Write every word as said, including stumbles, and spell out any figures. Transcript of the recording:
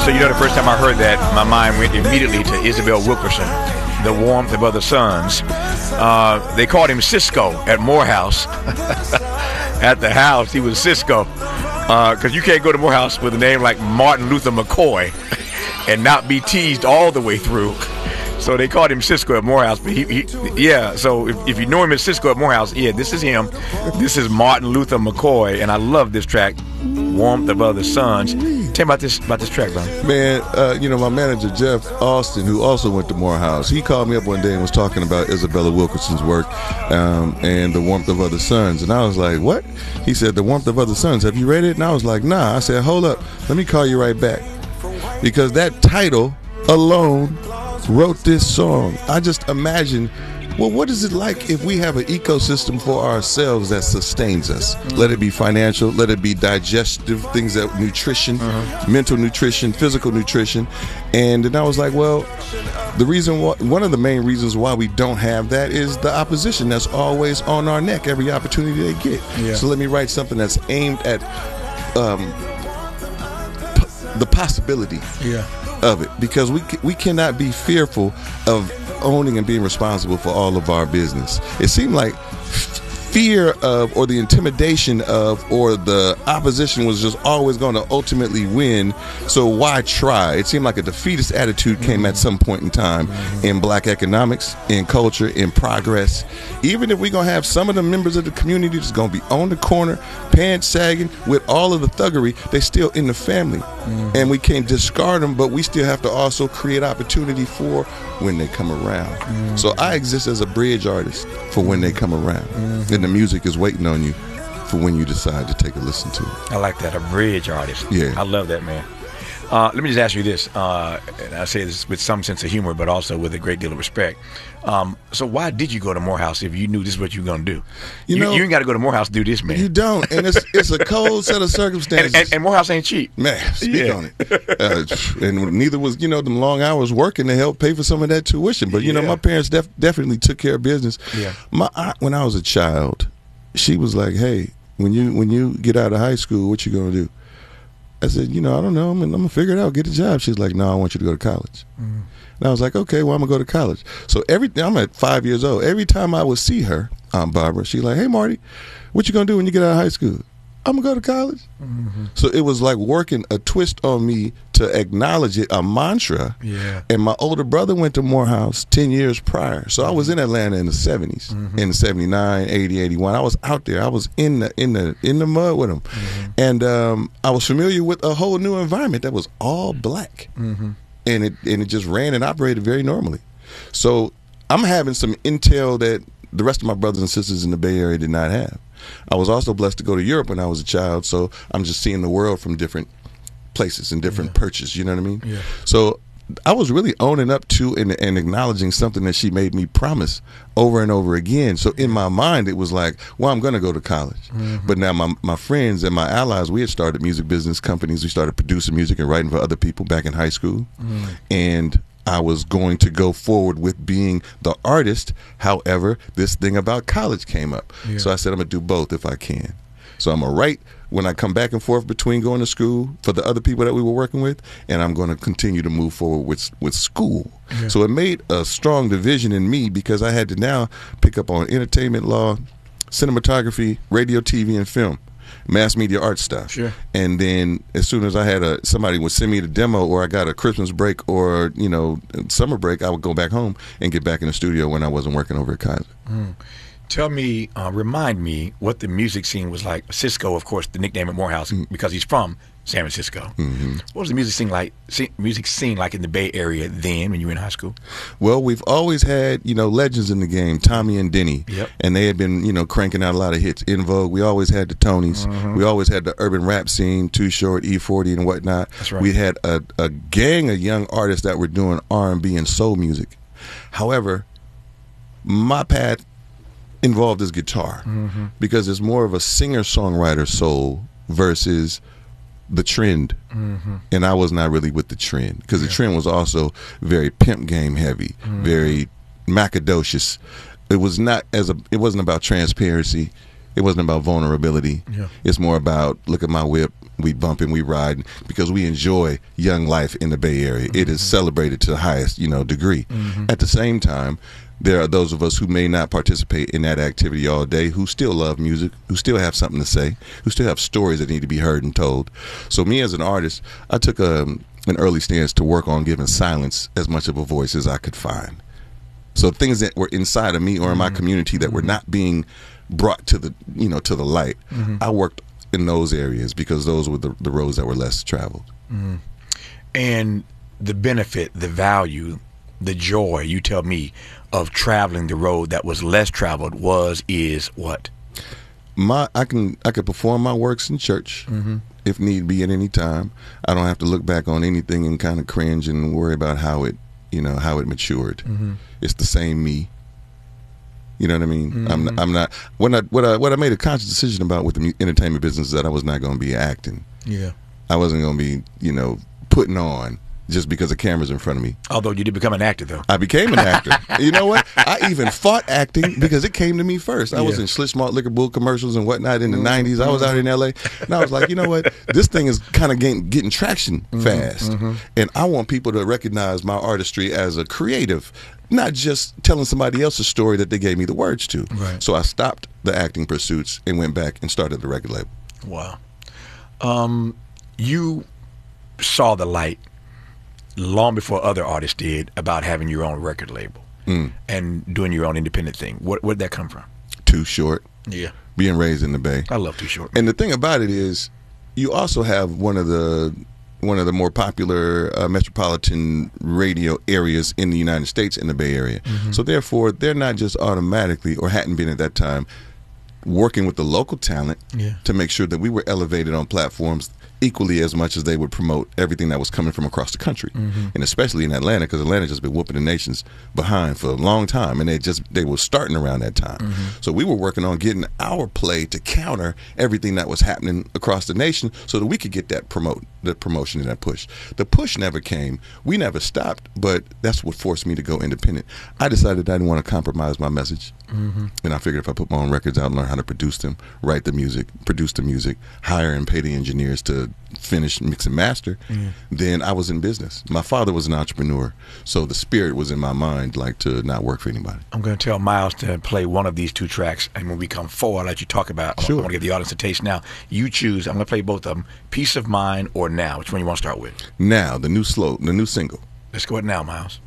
So you know, the first time I heard that, my mind went immediately to Isabel Wilkerson, The Warmth of Other Suns. Uh, they called him Cisco at Morehouse. At the house, he was Cisco. Because uh, you can't go to Morehouse with a name like Martin Luther McCoy and not be teased all the way through. So they called him Cisco at Morehouse. But he, he, yeah, so if, if you know him as Cisco at Morehouse, yeah, this is him. This is Martin Luther McCoy, and I love this track, Warmth of Other Suns. Tell me about this about this track, bro. Man, uh, you know, my manager, Jeff Austin, who also went to Morehouse, he called me up one day and was talking about Isabella Wilkerson's work um, and The Warmth of Other Suns. And I was like, what? He said, The Warmth of Other Suns. Have you read it? And I was like, nah. I said, hold up. Let me call you right back. Because that title alone wrote this song. I just imagine, well, what is it like if we have an ecosystem for ourselves that sustains us? Mm-hmm. Let it be financial, let it be digestive, things that nutrition, uh-huh. mental nutrition, physical nutrition. And then I was like, well, the reason why, one of the main reasons why we don't have that is the opposition that's always on our neck every opportunity they get. Yeah. So let me write something that's aimed at um, p- the possibility. Yeah. Of it, because we we cannot be fearful of owning and being responsible for all of our business. It seemed like fear of, or the intimidation of, or the opposition was just always going to ultimately win. So why try? It seemed like a defeatist attitude came mm-hmm. at some point in time mm-hmm. in black economics, in culture, in progress. Even if we're going to have some of the members of the community that's going to be on the corner, pants sagging, with all of the thuggery, they still in the family. Mm-hmm. And we can't discard them, but we still have to also create opportunity for when they come around. Mm-hmm. So I exist as a bridge artist for when they come around. Mm-hmm. And the music is waiting on you for when you decide to take a listen to it. I like that, a bridge artist. Yeah. I love that, man. Uh, let me just ask you this, uh, and I say this with some sense of humor, but also with a great deal of respect. Um, so why did you go to Morehouse if you knew this is what you were going to do? You, you know, you ain't got to go to Morehouse to do this, man. You don't, and it's it's a cold set of circumstances. And, and, and Morehouse ain't cheap. Man, speak yeah. on it. Uh, and neither was, you know, them long hours working to help pay for some of that tuition. But, you yeah. know, my parents def- definitely took care of business. Yeah. My aunt, when I was a child, she was like, hey, when you when you get out of high school, what you going to do? I said, you know, I don't know. I'm, I'm going to figure it out, get a job. She's like, no, I want you to go to college. Mm-hmm. And I was like, okay, well, I'm going to go to college. So every I'm at five years old. Every time I would see her, Aunt Barbara, she's like, hey, Marty, what you going to do when you get out of high school? I'm going to go to college. Mm-hmm. So it was like working a twist on me to acknowledge it, a mantra. Yeah. And my older brother went to Morehouse ten years prior. So I was in Atlanta in the seventies, mm-hmm. in seventy-nine, eighty, eighty-one. I was out there. I was in the in the in the mud with him. Mm-hmm. And um, I was familiar with a whole new environment that was all black. Mm-hmm. And it and it just ran and operated very normally. So I'm having some intel that the rest of my brothers and sisters in the Bay Area did not have. I was also blessed to go to Europe when I was a child, so I'm just seeing the world from different places and different yeah. perches, you know what I mean? Yeah. So I was really owning up to and, and acknowledging something that she made me promise over and over again. So in my mind, it was like, well, I'm going to go to college. Mm-hmm. But now my my friends and my allies, we had started music business companies. We started producing music and writing for other people back in high school. Mm-hmm. And I was going to go forward with being the artist. However, this thing about college came up. Yeah. So I said, I'm going to do both if I can. So I'm going to write when I come back and forth between going to school for the other people that we were working with, and I'm going to continue to move forward with with school. Yeah. So it made a strong division in me because I had to now pick up on entertainment law, cinematography, radio, T V, and film. Mass media art stuff. Sure. And then as soon as I had a somebody would send me the demo, or I got a Christmas break or, you know, summer break, I would go back home and get back in the studio when I wasn't working over at Kaiser. Mm. Tell me, uh, remind me what the music scene was like. Cisco, of course, the nickname at Morehouse, mm. because he's from San Francisco. Mm-hmm. What was the music scene like? Scene, music scene like in the Bay Area then, when you were in high school? Well, we've always had, you know, legends in the game, Tommy and Denny, yep. and they had been, you know, cranking out a lot of hits. In Vogue, we always had the Tonys. Mm-hmm. We always had the urban rap scene, Too Short, E forty, and whatnot. That's right. We had a, a gang of young artists that were doing R and B and soul music. However, my path involved is guitar, mm-hmm. because it's more of a singer-songwriter soul versus the trend. Mm-hmm. And I was not really with the trend because yeah. the trend was also very pimp game heavy, mm-hmm. very macadocious. It was not as a it wasn't about transparency. It wasn't about vulnerability. Yeah. It's more about, look at my whip, we bumping, we riding, because we enjoy young life in the Bay Area. Mm-hmm. It is celebrated to the highest, you know, degree. Mm-hmm. At the same time, there are those of us who may not participate in that activity all day, who still love music, who still have something to say, who still have stories that need to be heard and told. So me as an artist, I took a, an early stance to work on giving silence as much of a voice as I could find. So things that were inside of me or in my community that were not being brought to the, you know, to the light, mm-hmm. I worked in those areas because those were the, the roads that were less traveled. Mm-hmm. And the benefit, the value, the joy, you tell me, of traveling the road that was less traveled was, is what? My, I can, I could perform my works in church. Mm-hmm. If need be at any time. I don't have to look back on anything and kind of cringe and worry about how it, you know, how it matured. Mm-hmm. It's the same me. You know what I mean? Mm-hmm. I'm, I'm not. When I, what I, what I made a conscious decision about with the entertainment business is that I was not going to be acting. Yeah. I wasn't going to be, you know, putting on just because the camera's in front of me. Although you did become an actor, though. I became an actor. You know what? I even fought acting because it came to me first. I yeah. was in Schlitz Malt Liquor Bull commercials and whatnot in the mm-hmm. nineties. I was out in L A, and I was like, you know what? This thing is kind of getting, getting traction mm-hmm. fast. Mm-hmm. And I want people to recognize my artistry as a creative, not just telling somebody else's story that they gave me the words to. Right. So I stopped the acting pursuits and went back and started the record label. Wow. Um, you saw the light long before other artists did about having your own record label mm. and doing your own independent thing. What, where'd that come from? Too Short. Yeah. Being raised in the Bay. I love Too Short. And the thing about it is, you also have one of the one of the more popular uh, metropolitan radio areas in the United States in the Bay Area. Mm-hmm. So therefore, they're not just automatically, or hadn't been at that time, working with the local talent yeah. to make sure that we were elevated on platforms equally as much as they would promote everything that was coming from across the country, mm-hmm. and especially in Atlanta, because Atlanta just been whooping the nations behind for a long time, and they just they were starting around that time. Mm-hmm. So we were working on getting our play to counter everything that was happening across the nation, so that we could get that promote the promotion and that push. The push never came. We never stopped, but that's what forced me to go independent. I decided I didn't want to compromise my message, mm-hmm. and I figured if I put my own records out and learn how to produce them, write the music, produce the music, hire and pay the engineers to finish, mix and master, mm. then I was in business. My father was an entrepreneur, so the spirit was in my mind, like, to not work for anybody. I'm going to tell Miles to play one of these two tracks, and when we come forward, I'll let you talk about. Sure. I want to give the audience a taste now. You choose. I'm going to play both of them. Peace of Mind or Now. Which one you want to start with? Now, the new slow, the new single. Let's go with Now, Miles.